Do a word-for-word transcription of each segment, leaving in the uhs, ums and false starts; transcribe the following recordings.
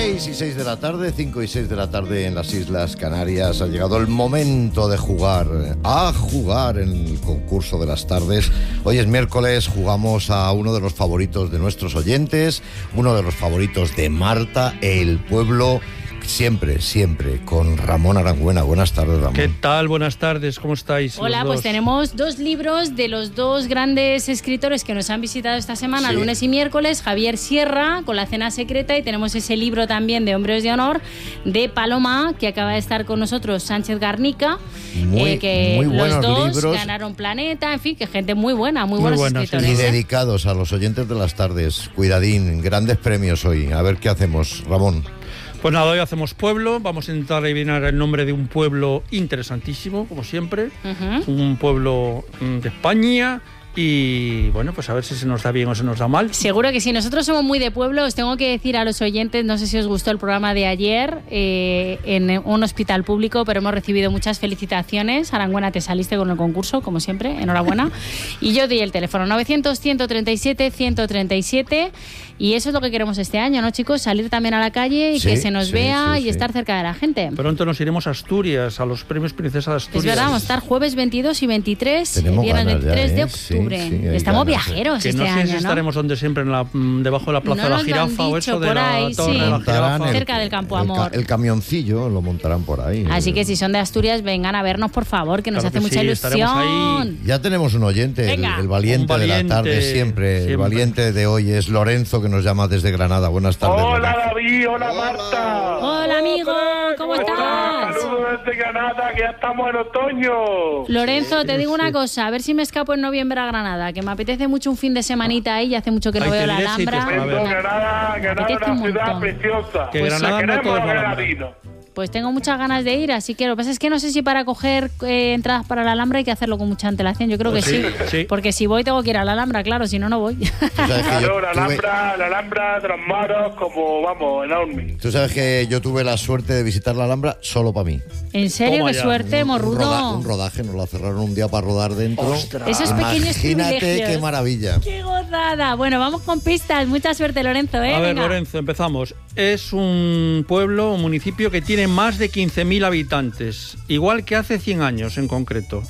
seis y seis de la tarde, cinco y seis de la tarde en las Islas Canarias. Ha llegado el momento de jugar, a jugar en el concurso de las tardes. Hoy es miércoles, jugamos a uno de los favoritos de nuestros oyentes, uno de los favoritos de Marta, el pueblo. Siempre, siempre, con Ramón Arangüena. Buenas tardes, Ramón. ¿Qué tal? Buenas tardes, ¿cómo estáis? Hola, pues tenemos dos libros de los dos grandes escritores que nos han visitado esta semana, sí. Lunes y miércoles. Javier Sierra, con La cena secreta, y tenemos ese libro también de Hombres de Honor, de Paloma, que acaba de estar con nosotros, Sánchez Garnica, muy, eh, que muy buenos los dos libros. Ganaron Planeta, en fin, que gente muy buena, muy, muy buenos buena, escritores. Y ¿eh? dedicados a los oyentes de las tardes. Cuidadín, grandes premios hoy. A ver qué hacemos, Ramón. Pues nada, hoy hacemos pueblo, vamos a intentar adivinar el nombre de un pueblo interesantísimo, como siempre, uh-huh. Un pueblo de España. Y bueno, pues a ver si se nos da bien o se nos da mal. Seguro que sí, nosotros somos muy de pueblo. Os tengo que decir a los oyentes, no sé si os gustó el programa de ayer, eh, en un hospital público, pero hemos recibido muchas felicitaciones. Arangüena, te saliste con el concurso, como siempre, enhorabuena. Y yo di el teléfono novecientos, ciento treinta y siete, ciento treinta y siete. Y eso es lo que queremos este año, ¿no, chicos? Salir también a la calle y sí, que se nos sí, vea sí, y sí. estar cerca de la gente. Pronto nos iremos a Asturias, a los premios Princesa de Asturias. Es verdad, vamos a estar jueves veintidós y veintitrés, Tenemos viernes ganas veintitrés ya, ¿eh? de octubre. Sí, sí, estamos ganas, viajeros que este no sé año, si ¿no? estaremos donde siempre, en la, debajo de la Plaza no de la nos Jirafa han o eso dicho, de por la ahí, Torre sí. de la Jirafa. El, cerca del Campo el, Amor. El, el camioncillo lo montarán por ahí. Así que si son de Asturias, vengan a vernos, por favor, que nos claro hace que mucha sí, ilusión. Ya tenemos un oyente, el, el, valiente valiente de la tarde siempre, siempre. El valiente de hoy es Lorenzo, que nos llama desde Granada. Buenas tardes. Hola, Lorenzo. David, hola, Marta. Hola, amigo, ¿cómo Hola, estás? saludos desde Granada, que ya estamos en otoño. Lorenzo, sí, te digo sí. una cosa, a ver si me escapo en noviembre a Granada, que me apetece mucho un fin de semanita ahí, y hace mucho que no Ahí veo te la diré sitios Alhambra. para ver. Vengo, Granada, Granada es una ciudad montón. preciosa. Que Pues Granada la no queremos todo es a Alhambra. granadinos. Pues tengo muchas ganas de ir, así que lo que pasa es que no sé si para coger eh, entradas para la Alhambra hay que hacerlo con mucha antelación. Yo creo que Pues sí, sí, sí. Porque si voy tengo que ir a la Alhambra, claro, si no, no voy. Claro, la Alhambra, la Alhambra de los Moros, como, vamos, enorme. Tú sabes que yo tuve la suerte de visitar la Alhambra solo para mí. En serio, Toma qué ya. suerte, Un, morrudo. roda, un rodaje, nos la cerraron un día para rodar dentro. Ostras. Esos pequeños Imagínate privilegios. qué maravilla. ¡Qué gozada! Bueno, vamos con pistas. Mucha suerte, Lorenzo, ¿eh? A ver, Venga. Lorenzo, empezamos. Es un pueblo, un municipio que tiene más de quince mil habitantes, igual que hace cien años en concreto.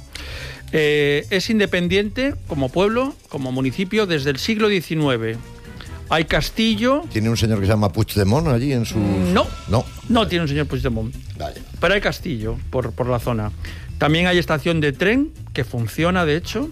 Eh, es independiente como pueblo, como municipio, desde el siglo diecinueve. Hay castillo. ¿Tiene un señor que se llama Puigdemont allí en su...? No, No. no tiene un señor Puigdemont. Vale. Pero hay castillo por, por la zona. También hay estación de tren, que funciona, de hecho,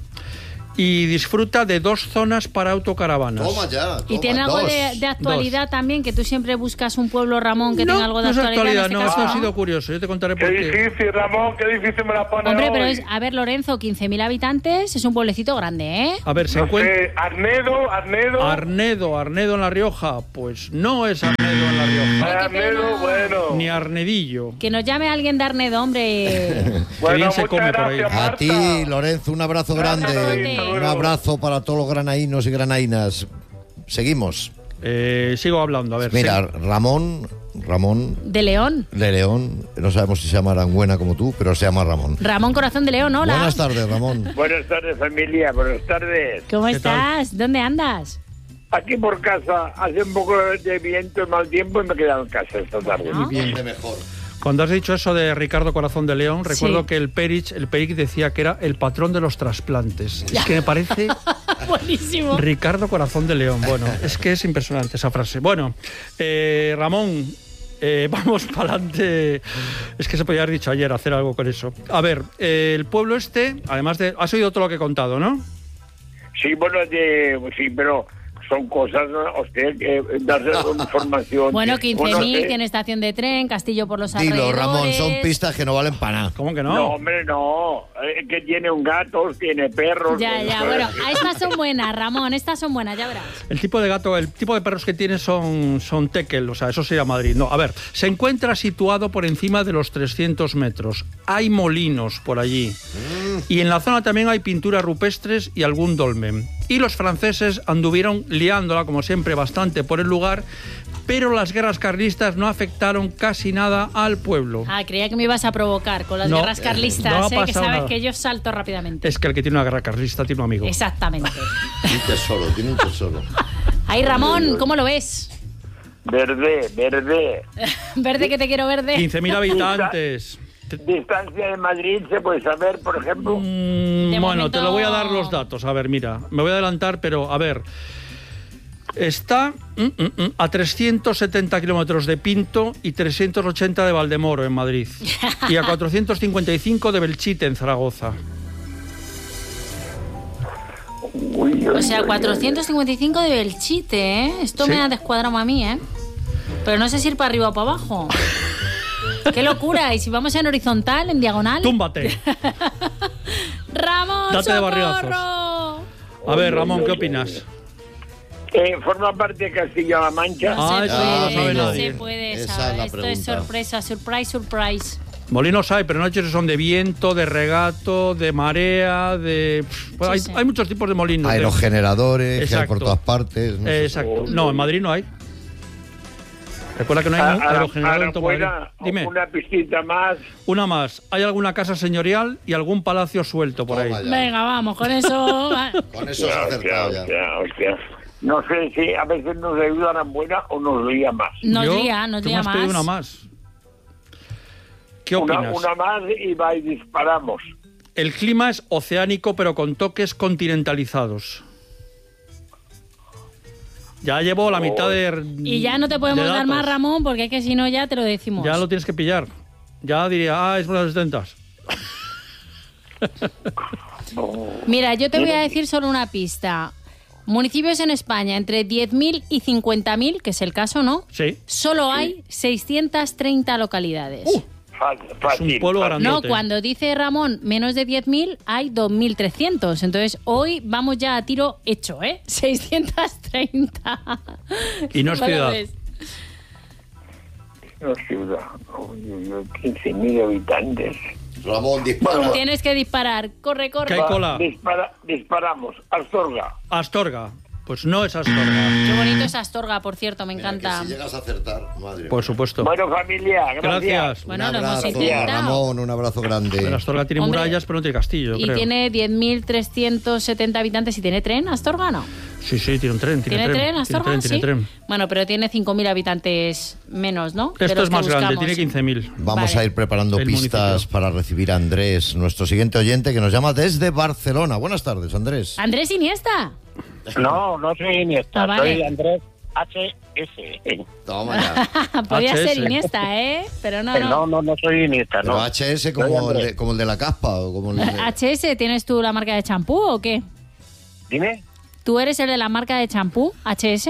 y disfruta de dos zonas para autocaravanas. Toma ya, toma, ¿Y tiene algo dos. de, de actualidad Dos. también? Que tú siempre buscas un pueblo, Ramón, que no, tenga algo de no es actualidad. actualidad, en no, este esto caso, ha sido curioso. Yo te contaré Qué por qué. difícil, Ramón, qué difícil me la pone Hombre, pero hoy. es, a ver, Lorenzo, quince mil habitantes, es un pueblecito grande, ¿eh? A ver, se No encuentra... sé, Arnedo, Arnedo. Arnedo, Arnedo en La Rioja, pues no es Arnedo en La Rioja, Arnedo, bueno. ni Arnedillo. Que nos llame alguien de Arnedo, hombre. Bueno, bien se muchas come por ahí. gracias, A Marta. ti, Lorenzo, un abrazo Gracias, grande. David. Un abrazo para todos los granadinos y granainas. Seguimos. Eh, sigo hablando, a ver. Mira, sí. Ramón, Ramón De León. de León, no sabemos si se llama Arangüena como tú, pero se llama Ramón. Ramón Corazón de León, hola. Buenas tardes, Ramón. Buenas tardes, familia. Buenas tardes. ¿Cómo ¿Qué tal? estás? ¿Dónde andas? Aquí por casa hace un poco de viento y mal tiempo y me he quedado en casa esta tarde. ¿No? bien. De mejor. Cuando has dicho eso de Ricardo Corazón de León, recuerdo Sí. que el Perich, el Peric decía que era el patrón de los trasplantes. Es que me parece Buenísimo. Ricardo Corazón de León. Bueno, es que es impresionante esa frase. Bueno, eh, Ramón, eh, vamos para adelante. Es que se podía haber dicho ayer hacer algo con eso. A ver, eh, el pueblo este, además de... Has oído todo lo que he contado, ¿no? Sí, bueno, de, sí, pero son cosas, ¿no? Usted, eh, darse información. Bueno, quince mil, Bueno, sé. tiene estación de tren, castillo por los Dilo, alrededores. Ramón, son pistas que no valen para nada. ¿Cómo que No, no? hombre, no. Es que tiene un gato, tiene perros. Ya, ya, bueno, estas son buenas, Ramón, estas son buenas, ya verás. El tipo de gato, el tipo de perros que tiene son, son tekel, o sea, eso sería Madrid. No, a ver, se encuentra situado por encima de los trescientos metros. Hay molinos por allí. Y en la zona también hay pinturas rupestres y algún dolmen. Y los franceses anduvieron liándola, como siempre, bastante por el lugar, pero las guerras carlistas no afectaron casi nada al pueblo. Ah, creía que me ibas a provocar con las No, guerras carlistas, no ha ¿eh? Que pasado sabes nada. que yo salto rápidamente. Es que el que tiene una guerra carlista tiene un amigo. Exactamente. Tiene un tesoro, tiene un tesoro. Ahí, Ramón, ¿cómo lo ves? Verde, verde. Verde que te quiero verde. quince mil habitantes. Distancia de Madrid, ¿se puede saber, por ejemplo? Mm, De bueno, momento- te lo voy a dar los datos. A ver, mira, me voy a adelantar, pero a ver. Está mm, mm, mm, a trescientos setenta kilómetros de Pinto y trescientos ochenta de Valdemoro, en Madrid. Y a cuatrocientos cincuenta y cinco de Belchite, en Zaragoza. Uy, uy, O sea, uy, cuatrocientos cincuenta y cinco de Belchite, ¿eh? Esto Sí. me ha descuadrado a mí, ¿eh? Pero no sé si ir para arriba o para abajo. ¡Qué locura! ¿Y si vamos en horizontal, en diagonal? Túmbate. ¡Ramón, Date de socorro! barrigazos. A ver, Ramón, ¿qué opinas? Eh, ¿Forma parte de Castilla-La Mancha? No Ah, se eso puede, no lo sabe no nadie. se puede Esa saber. es la Esto es pregunta. sorpresa, surprise, surprise. Molinos hay, pero no sé si son de viento, de regato, de marea, de... Pues Sí, hay, sí. hay muchos tipos de molinos. de- Aerogeneradores, que hay Exacto. por todas partes. no Eh, sé. exacto. No, en Madrid no hay. Recuerda que no hay A- un a- aerogenerador ahora en todo Madrid. fuera, Dime, una pistita más. una más. ¿Hay alguna casa señorial y algún palacio suelto por ahí? Toma ya. Venga, vamos, con eso. va. Con eso has acertado ya. hostia, hostia. No sé si a veces nos ayudan a buena o nos lía más. Nos Yo- lía, nos tú me lía has más. pedido una más. ¿Qué Una, opinas? una más y va y disparamos. El clima es oceánico, pero con toques continentalizados. Ya llevo la mitad de. Y ya no te podemos de dar más, datos. Ramón, porque es que si no ya te lo decimos. Ya lo tienes que pillar. Ya diría, ah, es por las setentas. Mira, yo te voy a decir solo una pista. Municipios en España entre diez mil y cincuenta mil, que es el caso, ¿no? Sí. Solo hay seiscientas treinta localidades. Uh, Fácil, Es fácil, un pueblo fácil. No, grandote. cuando dice Ramón menos de diez mil, hay dos mil trescientos. Entonces, hoy vamos ya a tiro hecho, ¿eh? seiscientas treinta. Y no es ¿Cómo lo ciudad. ves? No, ciudad. Uy, uy, uy, quince mil habitantes. Ramón, dispara. Tienes que disparar. Corre, corre. ¿Qué hay? Va, cola. dispara- disparamos. Astorga. Astorga. Pues no es Astorga. Qué bonito es Astorga, por cierto, me Mira, encanta. que si llegas a acertar, madre Por mía. supuesto. Bueno, familia, gracias. Gracias. Bueno, un lo hemos abrazo, intentado. Ramón, un abrazo grande. Pero Astorga tiene Hombre, murallas, pero no tiene castillo, yo Y creo. tiene diez mil trescientos setenta habitantes y tiene tren, Astorga, ¿no? Sí, sí, tiene un tren. Tiene, ¿Tiene tren, tiene Astorga? tren, Sí. tiene tren. Bueno, pero tiene cinco mil habitantes menos, ¿no? De Esto los es que más grande, buscamos. tiene quince mil. Vamos Vale. a ir preparando El pistas municipio. para recibir a Andrés, nuestro siguiente oyente, que nos llama desde Barcelona. Buenas tardes, Andrés. Andrés Iniesta. No, no soy Iniesta, Ah, vale. soy Andrés H S. Toma ya. Podría H S. ser Iniesta, ¿eh? Pero no, Eh, no. no, no, no soy Iniesta, Pero no. H S Soy como el, Andrés. de, como el de la caspa o como el de... H S, ¿tienes tú la marca de champú o qué? Dime. ¿Tú eres el de la marca de champú, H S?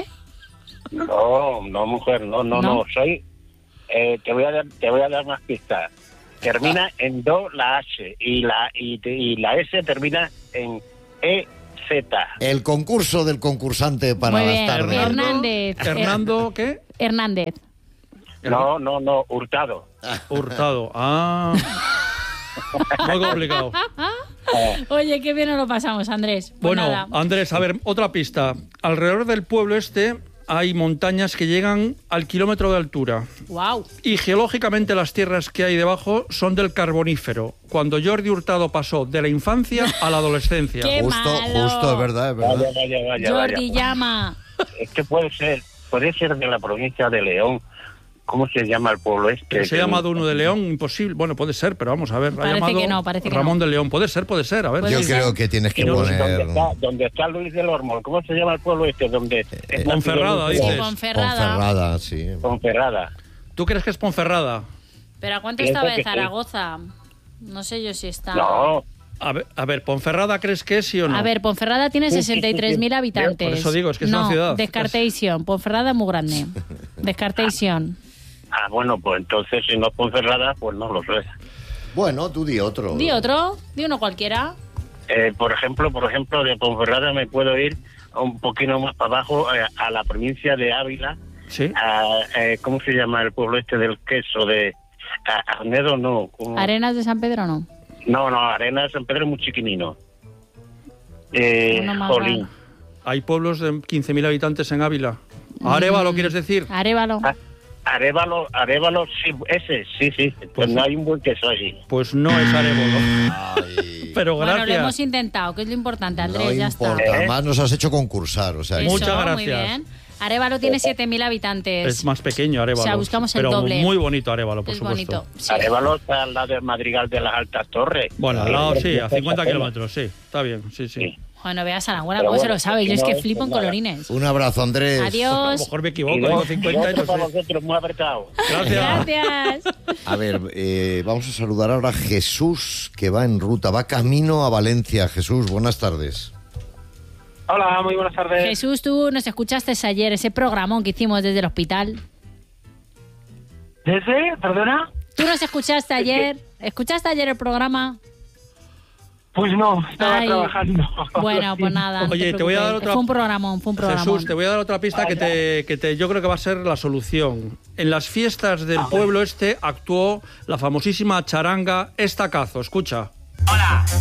No, no, mujer, no, no, ¿No? no, soy... Eh, te voy a dar, te voy a dar más pistas. Termina en do la H y la y, y la S termina en E Z. El concurso del concursante para Muy las bien, tardes. Hernández. Hernando, ¿qué? Hernández. No, no, no, Hurtado. Hurtado. Ah. Muy complicado. Oye, qué bien nos lo pasamos, Andrés. Pues Bueno, nada. Andrés, a ver, otra pista. Alrededor del pueblo este hay montañas que llegan al kilómetro de altura. Wow. Y geológicamente las tierras que hay debajo son del Carbonífero, cuando Jordi Hurtado pasó de la infancia a la adolescencia. Qué Justo, malo. justo, es verdad, es Vaya, verdad. vaya, vaya, Jordi vaya. llama. Es que puede ser, puede ser de la provincia de León. ¿Cómo se llama el pueblo este? Que se ha llamado uno de León, imposible. Bueno, puede ser, pero vamos a ver. Ha Parece llamado que no, parece que Ramón no. de León. Puede ser, puede ser. A ver. Puede Yo ser. creo que tienes que Y no, ¿Dónde poner... está, ¿Dónde está Luis del Olmo? ¿Cómo se llama el pueblo este? Donde es Ponferrada, nacido Luis dices. del- Ponferrada. Ponferrada, sí. Ponferrada. ¿Tú crees que es Ponferrada? ¿Pero a cuánto Pienso estaba de que sí. Zaragoza? No sé yo si está... No, A ver, a ver, ¿Ponferrada crees que es sí o no? A ver, Ponferrada tiene Sí, sí, sesenta y tres mil sí, sí. habitantes. Por eso digo, es que es no, una ciudad. Descartation. Ponferrada es muy grande. Descartation. ah, bueno, pues entonces si no es Ponferrada, pues no lo sé. Bueno, tú di otro. Di otro, di uno cualquiera. Eh, por ejemplo, por ejemplo, de Ponferrada me puedo ir un poquito más para abajo eh, a la provincia de Ávila. Sí. A, eh, ¿Cómo se llama el pueblo este del queso? De a- Arnedo, no. ¿cómo? Arenas de San Pedro, no. No, no, Arena de San Pedro es muy chiquinino. Eh, Uno más Jolín. raro. Hay pueblos de quince mil habitantes en Ávila. ¿Arévalo quieres decir? Arévalo. Ah, Arévalo, Arévalo, sí, ese, sí, sí. Pues Pues no sí. hay un buen queso allí. Pues no es Arévalo. Ay, Pero Bueno, lo gracias. hemos intentado, que es lo importante, Andrés, no ya importa. está. ¿Eh? Además nos has hecho concursar, o sea... Eso, Muchas muy gracias. bien. Arévalo tiene siete mil habitantes. Es más pequeño Arévalo. O sea, buscamos el pero doble. muy bonito Arévalo, por es supuesto. bonito. Sí. Arévalo está al lado del Madrigal de las Altas Torres. Bueno, al lado sí, a cincuenta kilómetros, sí. Está bien, sí, sí. Sí. Bueno, veas a la buena, Pero cómo se bueno, lo sabe. Yo es no que es flipo en nada. colorines. Un abrazo, Andrés. A lo Adiós. mejor me equivoco, Y digo dos- cincuenta y y no otro para sé. vosotros, muy apretado. Gracias. Gracias. A ver, eh, vamos a saludar ahora a Jesús, que va en ruta, va camino a Valencia. Jesús, buenas tardes. Hola, muy buenas tardes. Jesús, tú nos escuchaste ayer, ese programón que hicimos desde el hospital. ¿Desde? ¿Perdona? ¿Tú nos escuchaste ayer? ¿Escuchaste ayer el programa? Pues no, estaba Ay. trabajando. Bueno, pues nada. no Oye, te voy a dar preocupes. otra- Fue un programón, fue un programón. Jesús, te voy a dar otra pista que te, que te yo creo que va a ser la solución. En las fiestas del pueblo este actuó la famosísima charanga Estacazo. Escucha. Hola.